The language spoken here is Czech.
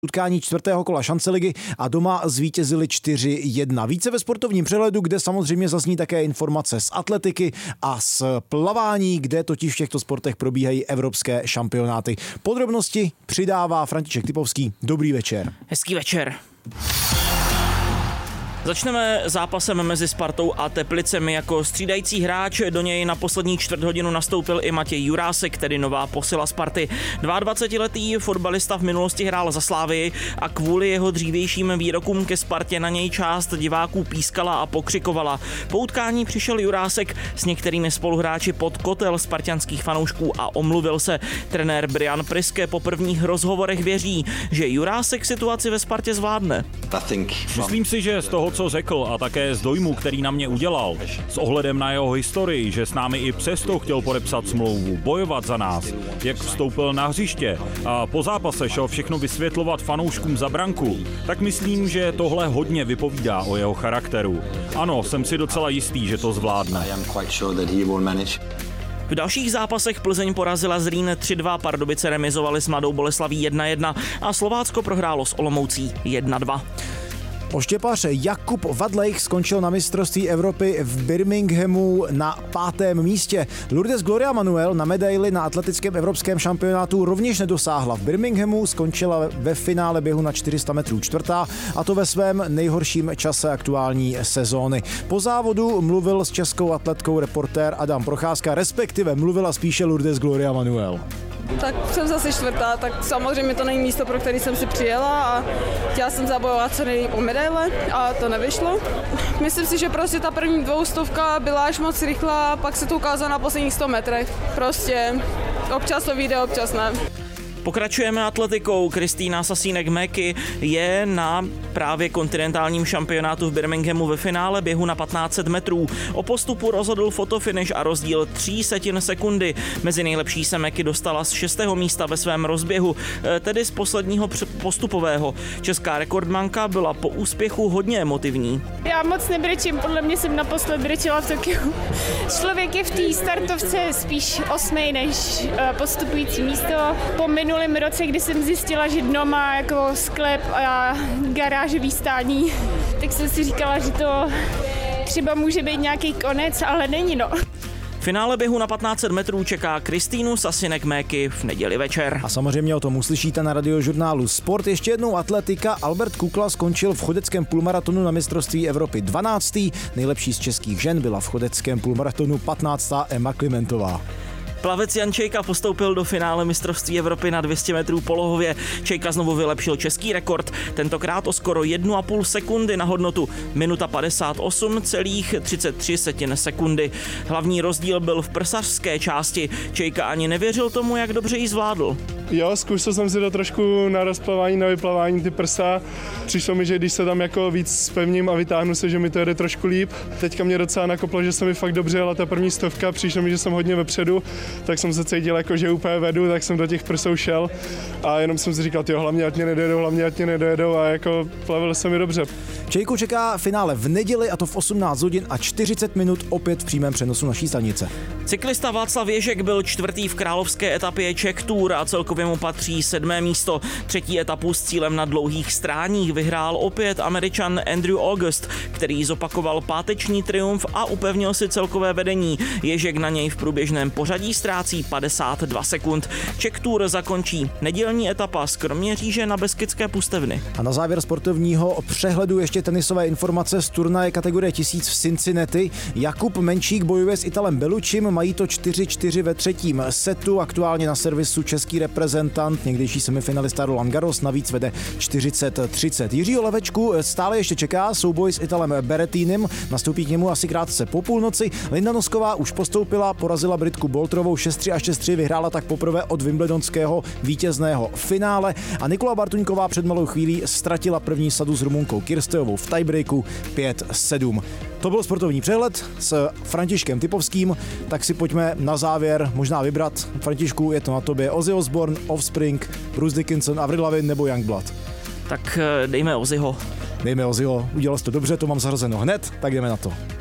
utkání čtvrtého kola šanceligy a doma zvítězili 4-1. Více ve sportovním přehledu, kde samozřejmě zazní také informace z atletiky a z plavání, kde totiž v těchto sportech probíhají evropské šampionáty. Podrobnosti přidává František Typovský. Dobrý večer. Hezký večer. Začneme zápasem mezi Spartou a Teplicemi. Jako střídající hráč do něj na poslední čtvrthodinu nastoupil i Matěj Jurásek, tedy nová posila Sparty. 22letý fotbalista v minulosti hrál za Slávii a kvůli jeho dřívějším výrokům ke Spartě na něj část diváků pískala a pokřikovala. Po utkání přišel Jurásek s některými spoluhráči pod kotel spartanských fanoušků a omluvil se. Trenér Brian Priske po prvních rozhovorech věří, že Jurásek situaci ve Spartě zvládne. Myslím si, že z toho, co řekl a také z dojmu, který na mě udělal, s ohledem na jeho historii, že s námi i přesto chtěl podepsat smlouvu, bojovat za nás, jak vstoupil na hřiště a po zápase šel všechno vysvětlovat fanouškům za branku, tak myslím, že tohle hodně vypovídá o jeho charakteru. Ano, jsem si docela jistý, že to zvládne. V dalších zápasech Plzeň porazila Zlín 3-2, Pardubice remizovali s Mladou Boleslaví 1-1 a Slovácko prohrálo s Olomoucí 1-2. Oštěpař Jakub Vadlejch skončil na mistrovství Evropy v Birminghamu na 5. místě. Lourdes Gloria Manuel na medaili na atletickém evropském šampionátu rovněž nedosáhla. V Birminghamu skončila ve finále běhu na 400 metrů čtvrtá, a to ve svém nejhorším čase aktuální sezóny. Po závodu mluvil s českou atletkou reportér Adam Procházka, respektive mluvila spíše Lourdes Gloria Manuel. Tak jsem zase čtvrtá, tak samozřejmě to není místo, pro který jsem si přijela a chtěla jsem zabojovat co nejlíp o medaile a to nevyšlo. Myslím si, že prostě ta první 200 byla až moc rychlá, pak se to ukázalo na posledních 100 metrech. Prostě občas to vyjde, občas ne. Pokračujeme atletikou. Kristýna Sasínek-Mäki je na právě kontinentálním šampionátu v Birminghamu ve finále běhu na 1500 metrů. O postupu rozhodl fotofinish a rozdíl 0,03 sekundy. Mezi nejlepší se Mäki dostala z 6. místa ve svém rozběhu, tedy z posledního postupového. Česká rekordmanka byla po úspěchu hodně emotivní. Já moc nebrečím, podle mě jsem naposled brečela v Tokiu. Člověk je v té startovce spíš 8. než postupující místo. Po minulém roce, kdy jsem zjistila, že dno má jako sklep a garážový stání, tak jsem si říkala, že to třeba může být nějaký konec, ale není no. Finále běhu na 1500 metrů čeká Kristýnu Sasínek-Mäki v neděli večer. A samozřejmě o tom uslyšíte na radiožurnálu Sport. Ještě jednou atletika. Albert Kukla skončil v chodeckém půlmaratonu na mistrovství Evropy 12. Nejlepší z českých žen byla v chodeckém půlmaratonu 15. Emma Klimentová. Plavec Jan Čejka postoupil do finále mistrovství Evropy na 200 metrů polohově. Čejka znovu vylepšil český rekord, tentokrát o skoro 1,5 sekundy na hodnotu minuta 58,33 sekundy. Hlavní rozdíl byl v prsařské části. Čejka ani nevěřil tomu, jak dobře ji zvládl. Jo, zkusil jsem si to trošku na rozplavání, na vyplavání ty prsa. Přišlo mi, že když se tam jako víc spevním a vytáhnu se, že mi to jede trošku líp. Teďka mě docela nakoplo, že se mi fakt dobře jela ta první 100, přišlo mi, že jsem hodně vepředu, tak jsem se cítil jako, že úplně vedu, tak jsem do těch prsou šel a jenom jsem si říkal, hlavně ať mě nedojedou a jako plavil se mi dobře. Čejku čeká finále v neděli, a to v 18 hodin a 40 minut opět v přímém přenosu naší stanice. Cyklista Václav Ježek byl čtvrtý v královské etapě Czech Tour a celkově mu patří 7. místo. Třetí etapu s cílem na dlouhých stráních vyhrál opět Američan Andrew August, který zopakoval páteční triumf a upevnil si celkové vedení. Ježek na něj v průběžném pořadí ztrácí 52 sekund. Czech Tour zakončí nedělní etapa z Kroměříže na Beskydské pustevny. A na závěr sportovního přehledu ještě tenisové informace z turnaje kategorie 1000 v Cincinnati. Jakub Menčík bojuje s Italem Belučím, mají to 4-4 ve třetím setu. Aktuálně na servisu český reprezentant, někdejší semifinalista Roland Garros, navíc vede 40-30. Jiřího Levečku stále ještě čeká souboj s Italem Berrettinem, nastoupí k němu asi krátce po půlnoci. Linda Nosková už postoupila, porazila Britku Bolterovou 6-3 a 6-3, vyhrála tak poprvé od wimbledonského vítězného finále a Nikola Bartuňková před malou chvílí ztratila první sadu s Rumunkou Kirstejovou v tiebreaku 5-7. To byl sportovní přehled s Františkem Typovským, tak si pojďme na závěr možná vybrat. Františku, je to na tobě: Ozzy Osbourne, Offspring, Bruce Dickinson, Avril Lavigne nebo Youngblood? Tak dejme Ozzyho. Udělal jsi to dobře, to mám zařazeno hned, tak jdeme na to.